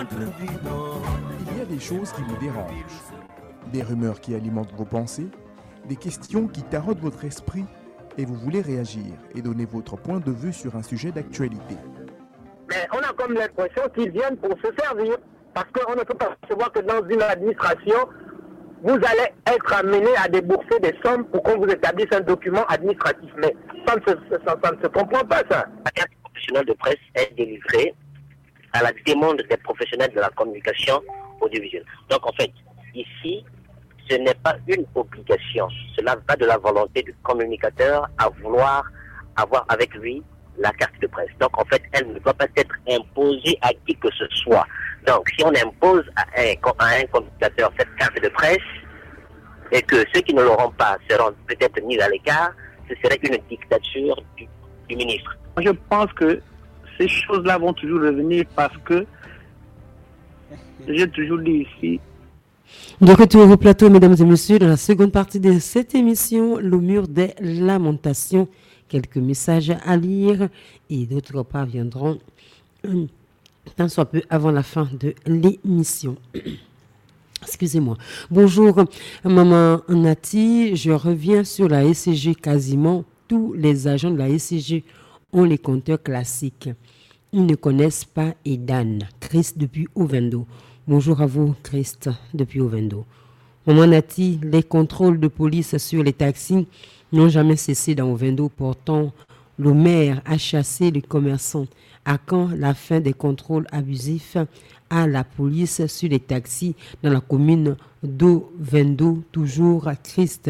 Il y a des choses qui vous dérangent, des rumeurs qui alimentent vos pensées, des questions qui taraudent votre esprit et vous voulez réagir et donner votre point de vue sur un sujet d'actualité. Mais on a comme l'impression qu'ils viennent pour se servir. Parce qu'on ne peut pas savoir que dans une administration, vous allez être amené à débourser des sommes pour qu'on vous établisse un document administratif. Mais ça ne se comprend pas, ça. La carte professionnelle de presse est délivrée à la demande des professionnels de la communication audiovisuelle. Donc en fait, ici, ce n'est pas une obligation. Cela va de la volonté du communicateur à vouloir avoir avec lui la carte de presse. Donc en fait, elle ne doit pas être imposée à qui que ce soit. Donc si on impose à un communicateur cette carte de presse et que ceux qui ne l'auront pas seront peut-être mis à l'écart, ce serait une dictature du ministre. Je pense que ces choses-là vont toujours revenir parce que j'ai toujours dit ici. De retour au plateau, mesdames et messieurs, dans la seconde partie de cette émission, le mur des lamentations. Quelques messages à lire et d'autres parviendront tant soit peu avant la fin de l'émission. Excusez-moi. Bonjour, maman Nati. Je reviens sur la SCG. Quasiment tous les agents de la SCG ont les compteurs classiques. Ils ne connaissent pas Edan. Christ depuis Ovendo. Bonjour à vous, Christ depuis Ovendo. Maman Nati, les contrôles de police sur les taxis n'ont jamais cessé dans Ovendo. Pourtant, le maire a chassé les commerçants. À quand la fin des contrôles abusifs à la police sur les taxis dans la commune d'Ovendo? Toujours à Christ.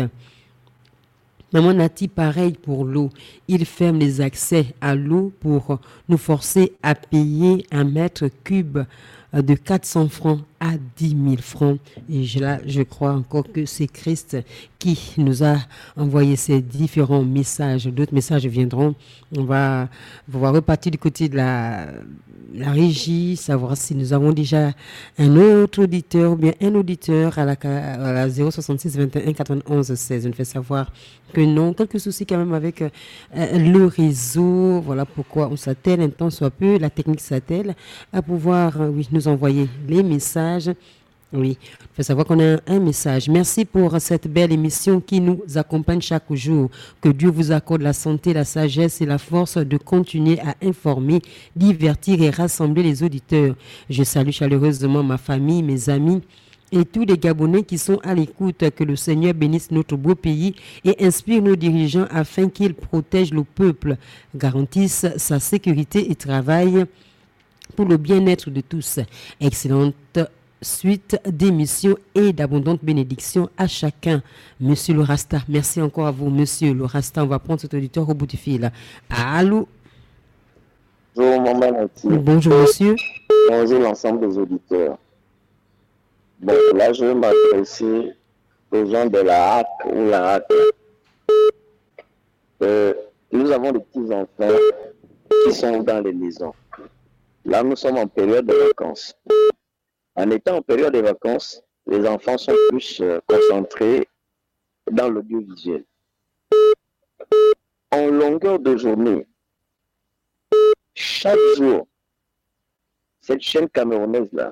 Maman Nati, pareil pour l'eau. Il ferme les accès à l'eau pour nous forcer à payer un mètre cube de 400 francs à 10 000 francs. Et là, je crois encore que c'est Christ qui nous a envoyé ces différents messages. D'autres messages viendront. On va repartir du côté de la régie, savoir si nous avons déjà un autre auditeur ou bien un auditeur à la 066 21 91 16. Je me fais savoir que non. Quelques soucis quand même avec le réseau. Voilà pourquoi on s'attelle un temps soit peu. La technique s'attelle à pouvoir nous envoyer les messages. Oui, il faut savoir qu'on a un message. Merci pour cette belle émission qui nous accompagne chaque jour. Que Dieu vous accorde la santé, la sagesse et la force de continuer à informer, divertir et rassembler les auditeurs. Je salue chaleureusement ma famille, mes amis et tous les Gabonais qui sont à l'écoute. Que le Seigneur bénisse notre beau pays et inspire nos dirigeants afin qu'ils protègent le peuple, garantissent sa sécurité et travaillent pour le bien-être de tous. Excellente suite d'émissions et d'abondantes bénédictions à chacun. Monsieur le Rasta, merci encore à vous, monsieur le Rasta. On va prendre cet auditeur au bout du fil. Allô? Bonjour, maman Nati. Bonjour, monsieur. Bonjour, l'ensemble des auditeurs. Bon, là, je vais m'adresser aux gens de la HAC ou la HAC. Nous avons des petits-enfants qui sont dans les maisons. Là, nous sommes en période de vacances. En étant en période de vacances, les enfants sont plus concentrés dans l'audiovisuel. En longueur de journée, chaque jour, cette chaîne camerounaise-là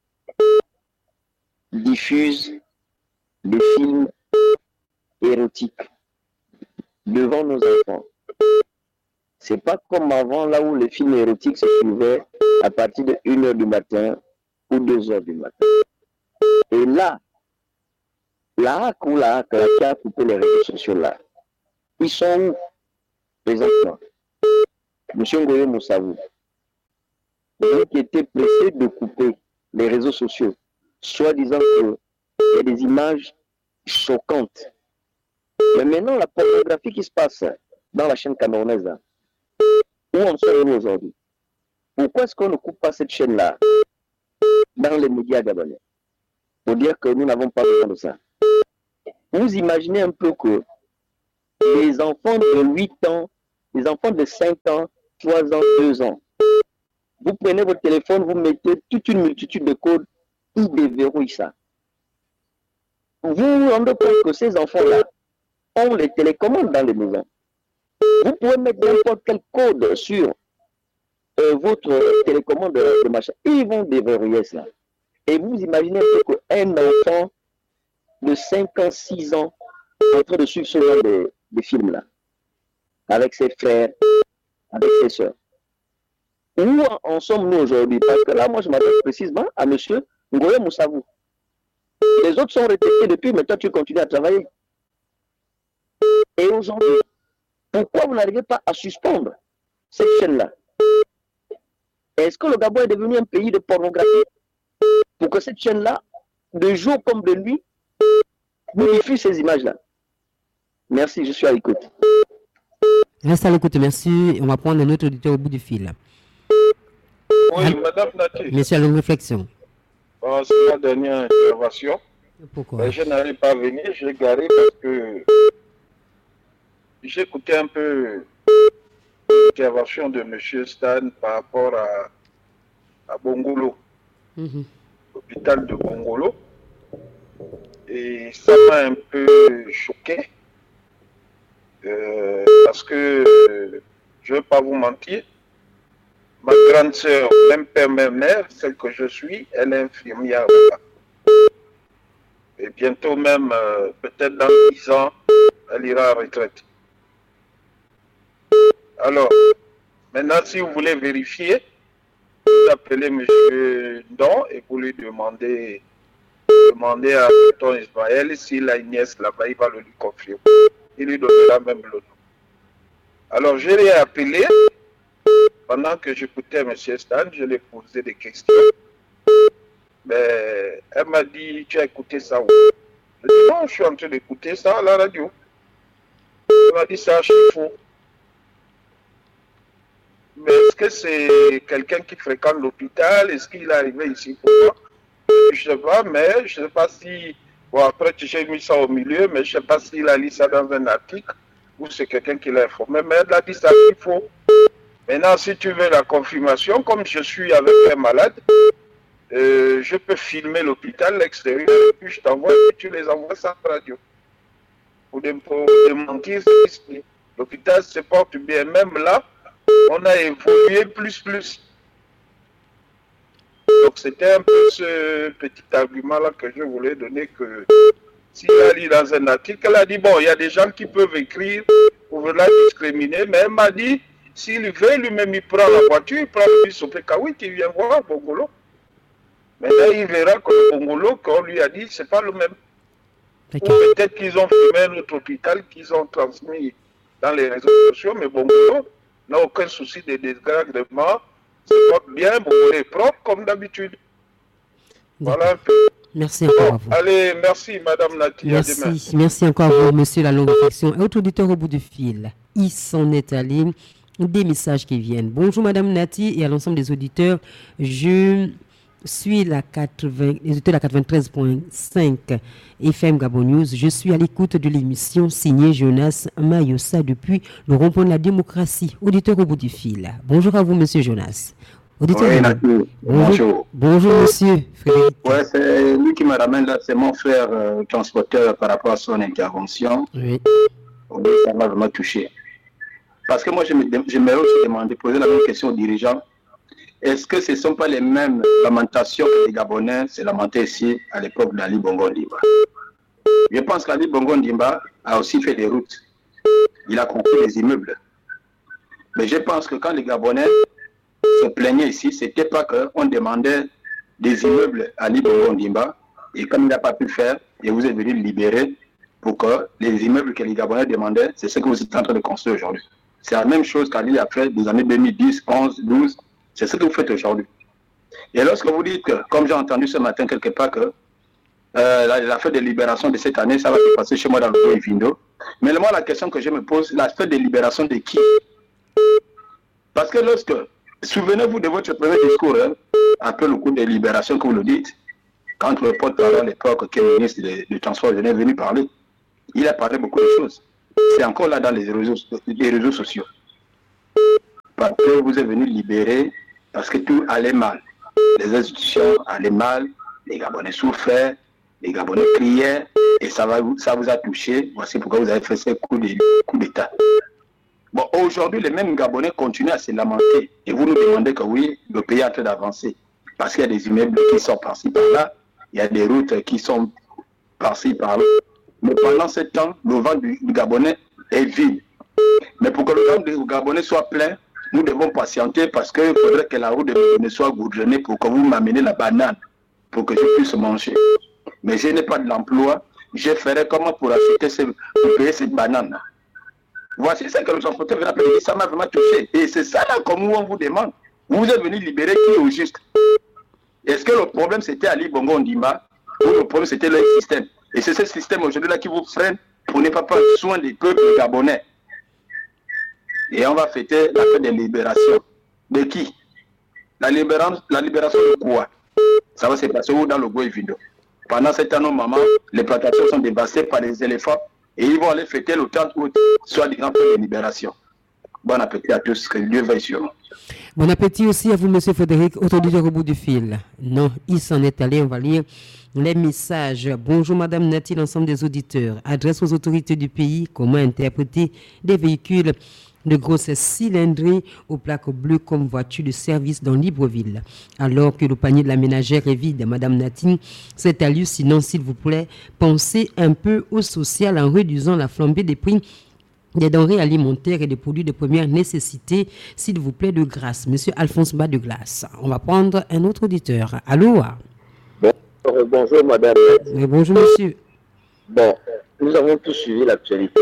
diffuse des films érotiques devant nos enfants. C'est pas comme avant, là où les films érotiques se suivaient à partir de 1h du matin ou 2h du matin. Et là, la HAC ou la HAC, qui a coupé les réseaux sociaux là, ils sont où, les enfants? Monsieur Ngoye Moussavou, vous qui étiez pressé de couper les réseaux sociaux, soit disant qu'il y a des images choquantes. Mais maintenant, la pornographie qui se passe dans la chaîne camerounaise, là, où en sommes-nous aujourd'hui? Pourquoi est-ce qu'on ne coupe pas cette chaîne-là dans les médias gabonais pour dire que nous n'avons pas besoin de ça? Vous imaginez un peu que les enfants de 8 ans, les enfants de 5 ans, 3 ans, 2 ans, vous prenez votre téléphone, vous mettez toute une multitude de codes, ils déverrouillent ça. Vous vous rendez compte que ces enfants-là ont les télécommandes dans les maisons. Vous pouvez mettre n'importe quel code sur votre télécommande de machin. Ils vont déverrouiller cela. Et vous imaginez qu'un enfant de 5 ans, 6 ans, en train de suivre ce genre de films-là, avec ses frères, avec ses soeurs. Où en sommes-nous aujourd'hui? Parce que là, moi, je m'adresse précisément à M. Ngoye Moussavou. Les autres sont retraités depuis, mais toi, tu continues à travailler. Et aujourd'hui, pourquoi vous n'arrivez pas à suspendre cette chaîne-là? Est-ce que le Gabon est devenu un pays de pornographie pour que cette chaîne-là, de jour comme de nuit, nous diffuse ces images-là? Merci, je suis à l'écoute. Reste à l'écoute, merci. On va prendre un autre auditeur au bout du fil. Oui, Madame Nati. Monsieur, à longue réflexion. C'est la dernière intervention. Pourquoi? Je n'arrive pas à venir, j'ai garé parce que j'ai écouté un peu l'intervention de M. Stan par rapport à Bongolo, l'hôpital de Bongolo. Et ça m'a un peu choqué parce que je ne vais pas vous mentir. Ma grande sœur, même père, même mère, celle que je suis, elle est infirmière. Et bientôt même, peut-être dans 10 ans, elle ira à retraite. Alors, maintenant, si vous voulez vérifier, vous appelez M. Don et vous lui demandez à Tonton Ismaël s'il a une nièce là-bas, il va le lui confirmer. Il lui donnera même le nom. Alors, je l'ai appelé. Pendant que j'écoutais M. Stan, je lui ai posé des questions. Mais elle m'a dit, tu as écouté ça où? Je dis, non, je suis en train d'écouter ça à la radio. Elle m'a dit, c'est archi faux. Mais est-ce que c'est quelqu'un qui fréquente l'hôpital? Est-ce qu'il est arrivé ici pour moi? Je ne sais pas, mais je ne sais pas si... Bon, après, j'ai mis ça au milieu, mais je ne sais pas s'il a lu ça dans un article ou c'est quelqu'un qui l'a informé. Mais elle a dit, c'est archi faux. Maintenant, si tu veux la confirmation, comme je suis avec un malade, je peux filmer l'hôpital, l'extérieur, et puis je t'envoie et tu les envoies ça à la radio. Pour démentir ce qui se dit. L'hôpital se porte bien. Même là, on a évolué plus. Donc c'était un peu ce petit argument-là que je voulais donner, que s'il a lu dans un article, elle a dit, bon, il y a des gens qui peuvent écrire pour la discriminer, mais elle m'a dit, s'il veut, lui-même, il prend la voiture, il prend le bus au Pékaouit, il vient voir Bongolo. Maintenant, il verra que le Bongolo, qu'on lui a dit, c'est pas le même. Ou peut-être qu'ils ont filmé un autre hôpital qu'ils ont transmis dans les réseaux sociaux, mais Bongolo n'a aucun souci de désagrément. C'est pas bien, Bongolo est propre comme d'habitude. Voilà un peu. Merci encore à vous. Allez, merci Madame Nati. Merci encore à vous, monsieur, la longue réflexion. Et autre auditeur au bout du fil. Il s'en est allé. Des messages qui viennent. Bonjour Madame Nati et à l'ensemble des auditeurs. Je suis les auditeurs de la 93.5 FM Gabon News. Je suis à l'écoute de l'émission signée Jonas Mayossa depuis le rond-point de la démocratie. Auditeur au bout du fil. Bonjour à vous, monsieur Jonas. Auditeur. Oui, bonjour. Bonjour, monsieur Frédéric. Ouais, c'est lui qui me ramène là, c'est mon frère transporteur par rapport à son intervention. Oui. Oui, ça m'a vraiment touché. Parce que moi, j'aimerais aussi demander, poser la même question aux dirigeants. Est-ce que ce ne sont pas les mêmes lamentations que les Gabonais se lamentaient ici à l'époque d'Ali Bongo Ndimba? Je pense qu'Ali Bongo Ndimba a aussi fait des routes. Il a construit des immeubles. Mais je pense que quand les Gabonais se plaignaient ici, ce n'était pas qu'on demandait des immeubles à Ali Bongo Ndimba. Et comme il n'a pas pu le faire, et vous êtes venu le libérer pour que les immeubles que les Gabonais demandaient, c'est ce que vous êtes en train de construire aujourd'hui. C'est la même chose qu'Ali a fait des années 2010, 11, 12. C'est ce que vous faites aujourd'hui. Et lorsque vous dites que, comme j'ai entendu ce matin quelque part, que la fête de libération de cette année, ça va se passer chez moi dans le Bois Vindo. Mais moi, la question que je me pose, la fête de libération de qui? Parce que lorsque, souvenez-vous de votre premier discours, hein, après le coup de libération que vous le dites, quand le porte-parole à l'époque, qui est le ministre du Transport, est venu parler, il a parlé beaucoup de choses. C'est encore là dans les réseaux sociaux. Parce que vous êtes venu libérer, parce que tout allait mal. Les institutions allaient mal, les Gabonais souffraient, les Gabonais criaient, et ça vous a touché. Voici pourquoi vous avez fait ce coup d'État. Bon, aujourd'hui, les mêmes Gabonais continuent à se lamenter. Et vous nous demandez que oui, le pays est en train d'avancer. Parce qu'il y a des immeubles qui sont par-ci, par-là. Il y a des routes qui sont par-ci, par-là. Mais pendant ce temps, le vent du Gabonais est vide. Mais pour que le vent du Gabonais soit plein, nous devons patienter parce qu'il faudrait que la route de Gabonais soit goudronnée pour que vous m'amenez la banane, pour que je puisse manger. Mais je n'ai pas de l'emploi. Je ferai comment pour acheter pour payer cette banane. Voici ce que nous avons fait. Ça m'a vraiment touché. Et c'est ça là comme on vous demande. Vous êtes venu libérer qui au juste? Est-ce que le problème c'était Ali Bongo Ondimba ou le problème c'était le système? Et c'est ce système aujourd'hui là qui vous freine pour ne pas prendre soin des peuples gabonais. Et on va fêter la fête de libération. De qui? La libération de quoi? Ça va se passer où? Dans le Goïvido. Pendant cette année, maman, les plantations sont dévastées par les éléphants et ils vont aller fêter le 30 août, soit des grands fêtes de libération. Bon appétit à tous, que Dieu veille sur nous. Bon appétit aussi à vous, monsieur Frédéric, auditeur au bout du fil. Non, il s'en est allé, on va lire les messages. Bonjour madame Nati, l'ensemble des auditeurs. Adresse aux autorités du pays, comment interpréter des véhicules de grosses cylindrées aux plaques bleues comme voiture de service dans Libreville. Alors que le panier de la ménagère est vide, madame Natine, c'est hallucinant, s'il vous plaît. Pensez un peu au social en réduisant la flambée des prix des denrées alimentaires et des produits de première nécessité, s'il vous plaît, de grâce. Monsieur Alphonse Bas de Glace. On va prendre un autre auditeur. Allô? Bonjour, madame. Bonjour, monsieur. Bon, nous avons tous suivi l'actualité.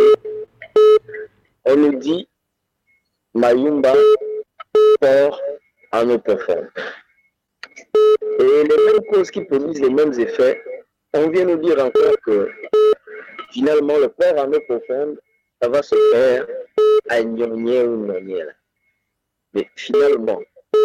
On nous dit Mayumba port en eau profonde. Et les mêmes causes qui produisent les mêmes effets, on vient nous dire encore que finalement le port en eau profonde, ça va se faire à Nyonye ou Nyonye. Mais finalement,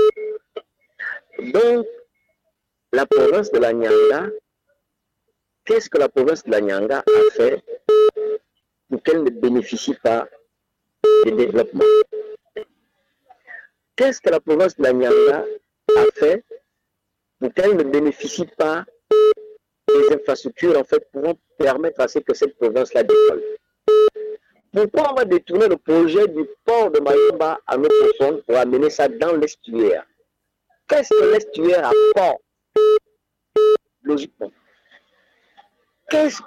donc la province de la Nyanga, qu'est-ce que la province de la Nyanga a fait pour qu'elle ne bénéficie pas du développement? Qu'est-ce que la province de la Nyanga a fait pour qu'elle ne bénéficie pas des infrastructures en fait pouvant permettre à ce que cette province-là décolle? Pourquoi on va détourner le projet du port de Mayumba à eau profonde pour amener ça dans l'estuaire? Qu'est-ce que l'estuaire apporte logiquement? Qu'est-ce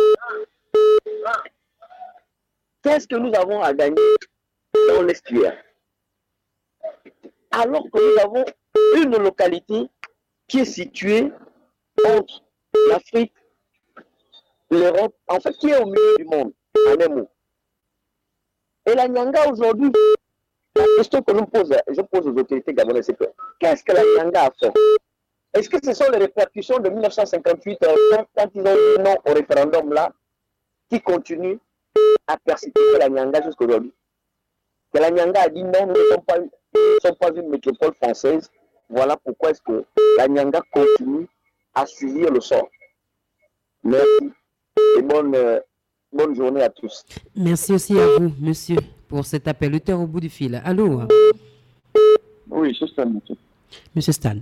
que nous avons à gagner dans l'estuaire? Alors que nous avons une localité qui est située entre l'Afrique, l'Europe, en fait qui est au milieu du monde, en un mot. Et la Nyanga aujourd'hui, la question que je pose aux autorités gabonaises, c'est que qu'est-ce que la Nyanga a fait? Est-ce que ce sont les répercussions de 1958 quand ils ont dit non au référendum là qui continuent à persécuter la Nyanga jusqu'aujourd'hui? Que la Nyanga a dit non, nous ne sommes pas une métropole française. Voilà pourquoi est-ce que la Nyanga continue à subir le sort. Merci et bonne journée à tous. Merci aussi à vous, monsieur, pour cet appel. Le terre au bout du fil. Allô? Oui, c'est Stan. Monsieur Stan.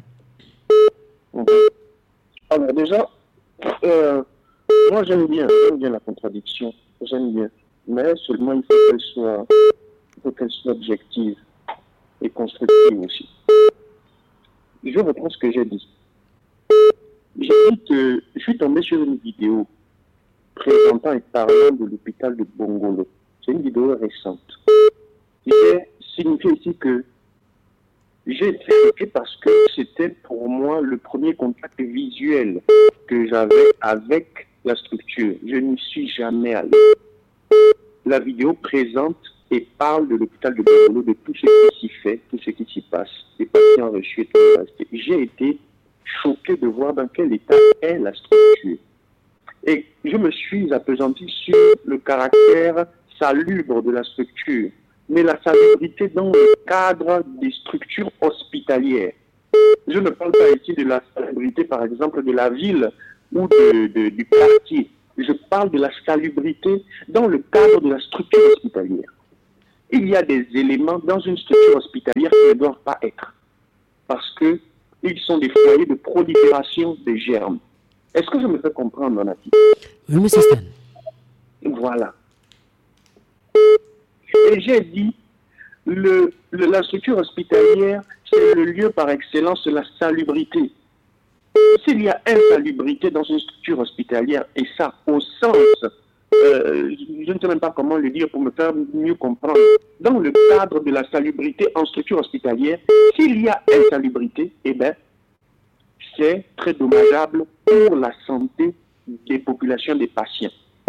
Alors déjà, moi j'aime bien la contradiction. J'aime bien. Mais seulement il faut qu'elle soit objective et constructive aussi. Je reprends ce que j'ai dit. J'ai dit que je suis tombé sur une vidéo présentant et parlant de l'hôpital de Bongolo. C'est une vidéo récente. J'ai signifié ici que j'ai été choqué parce que c'était pour moi le premier contact visuel que j'avais avec la structure. Je n'y suis jamais allé. La vidéo présente et parle de l'hôpital de Bongolo, de tout ce qui s'y fait, tout ce qui s'y passe, des patients reçus et tout le reste. J'ai été choqué de voir dans quel état est la structure. Et je me suis appesanti sur le caractère salubre de la structure, mais la salubrité dans le cadre des structures hospitalières. Je ne parle pas ici de la salubrité, par exemple, de la ville ou du quartier. Je parle de la salubrité dans le cadre de la structure hospitalière. Il y a des éléments dans une structure hospitalière qui ne doivent pas être, parce qu'ils sont des foyers de prolifération des germes. Est-ce que je me fais comprendre, Donati? Oui, monsieur Stan. Voilà. Et j'ai dit la structure hospitalière, c'est le lieu par excellence de la salubrité. S'il y a insalubrité dans une structure hospitalière, et ça au sens, je ne sais même pas comment le dire pour me faire mieux comprendre, dans le cadre de la salubrité en structure hospitalière, s'il y a insalubrité, eh bien, c'est très dommageable pour la santé des populations, des patients.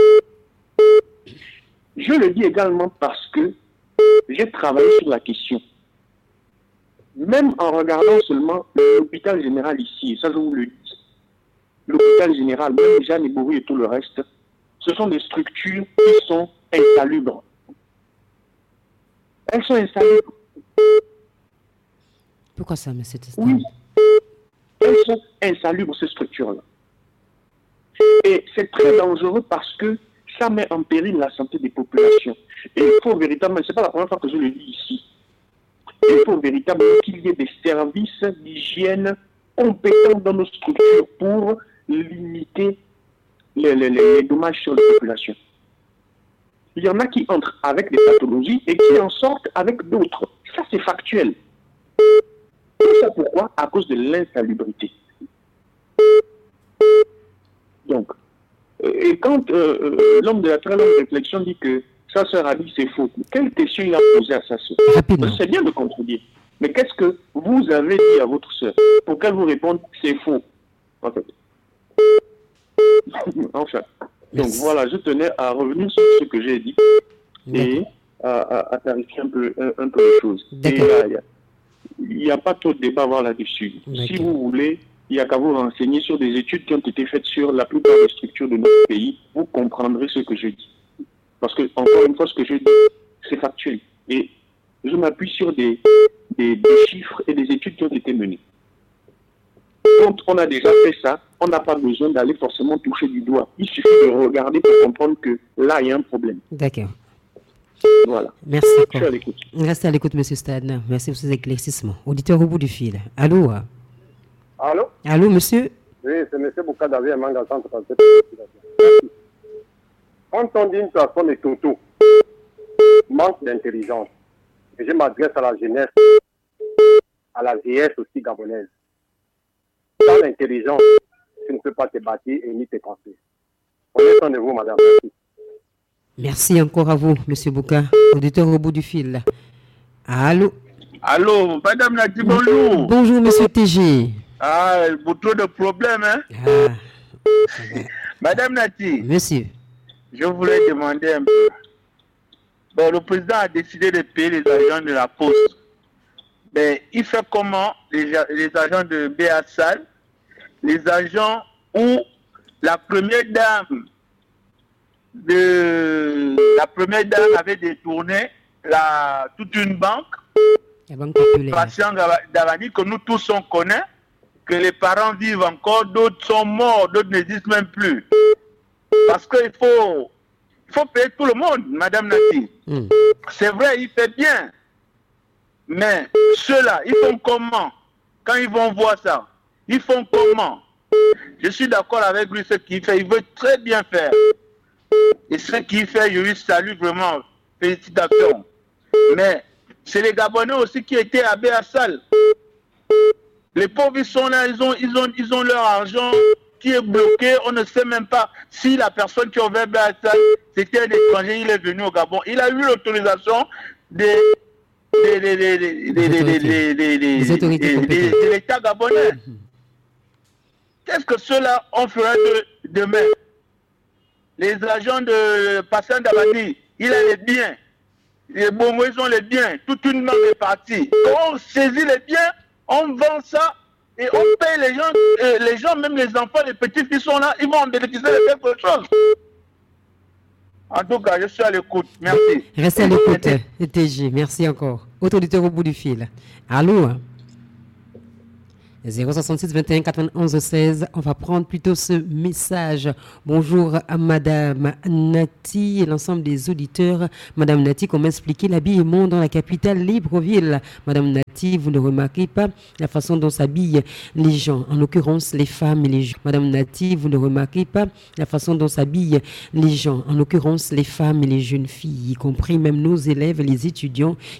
Je le dis également parce que j'ai travaillé sur la question. Même en regardant seulement l'hôpital général ici, ça je vous le dis, l'hôpital général, même Jeanne et Bourri et tout le reste, ce sont des structures qui sont insalubres. Elles sont insalubres. Pourquoi ça, M. Testin? Oui. Elles sont insalubres, ces structures-là. Et c'est très dangereux parce que ça met en péril la santé des populations. Et il faut véritablement, ce n'est pas la première fois que je le dis ici, il faut véritablement qu'il y ait des services d'hygiène compétents dans nos structures pour limiter les dommages sur les populations. Il y en a qui entrent avec des pathologies et qui en sortent avec d'autres. Ça, c'est factuel. Tout ça pourquoi? À cause de l'insalubrité. Donc, et quand l'homme de la très longue réflexion dit que sa sœur a dit c'est faux, quelle question il a posée à sa sœur? C'est bien de contredire. Mais qu'est-ce que vous avez dit à votre sœur pour qu'elle vous réponde c'est faux? En fait. Enfin. Donc voilà, je tenais à revenir sur ce que j'ai dit et à clarifier un peu les choses. Et il n'y a pas trop de débat à avoir là-dessus. Si vous voulez, il n'y a qu'à vous renseigner sur des études qui ont été faites sur la plupart des structures de notre pays. Vous comprendrez ce que je dis. Parce que, encore une fois, ce que je dis, c'est factuel. Et je m'appuie sur des chiffres et des études qui ont été menées. Quand on a déjà fait ça, on n'a pas besoin d'aller forcément toucher du doigt. Il suffit de regarder pour comprendre que là, il y a un problème. D'accord. Voilà. Merci. Je suis à l'écoute. Restez à l'écoute, M. Stadner. Merci pour ces éclaircissements. Auditeur au bout du fil. Allô? Allô? Allô, monsieur? Oui, c'est M. Boukadavi, un manga centre. Quand on dit une personne est toto, manque d'intelligence, et je m'adresse à la jeunesse, à la vieillesse aussi gabonaise. Sans l'intelligence, tu ne peux pas te bâtir et ni te construire. Prenez soin de vous, madame. Merci. Merci encore à vous, M. Bouka, auditeur au bout du fil. Allô? Allô, madame Nati, bonjour. Bonjour, M. TG. Ah, beaucoup de problèmes, hein? Madame Nati. Monsieur. Je voulais demander un peu. Bon, le président a décidé de payer les agents de la Poste. Mais il fait comment les agents de BASAL, les agents où la première dame avait détourné toute une banque. La banque populaire. Patient Davani, que nous tous on connaît, que les parents vivent encore, d'autres sont morts, d'autres n'existent même plus. Parce qu'il faut payer tout le monde, madame Nati. C'est vrai, il fait bien. Mais ceux-là, ils font comment? Quand ils vont voir ça, ils font comment? Je suis d'accord avec lui, ce qu'il fait, il veut très bien faire. Et ce qu'il fait, je lui salue vraiment. Félicitations. Mais c'est les Gabonais aussi qui étaient à Béassal. Les pauvres, ils sont là, ils ont leur argent qui est bloqué. On ne sait même pas si la personne qui a ouvert Béassal, c'était un étranger, il est venu au Gabon. Il a eu l'autorisation de l'État gabonais. Qu'est-ce que ceux-là on fera demain? Les agents de Patient Davani, il a les biens. Les Bongo, ils ont les biens. Toute une banque est partie. On saisit les biens, on vend ça et on paye les gens, même les enfants, les petits qui sont là, ils vont en bénéficier de quelque chose. En tout cas, je suis à l'écoute. Merci. Restez à l'écoute, TG. Merci encore. Autre auditeur au bout du fil. Allô? 066 21 91 16. On va prendre plutôt ce message. Bonjour à Madame Nati et l'ensemble des auditeurs. Madame Nati, comment expliquer l'habillement dans la capitale Libreville? Madame Nati, vous ne remarquez pas la façon dont s'habillent les gens, en l'occurrence les femmes et les jeunes. Madame Nati, vous ne remarquez pas la façon dont s'habillent les gens, en l'occurrence les femmes et les jeunes filles, y compris même nos élèves et les étudiants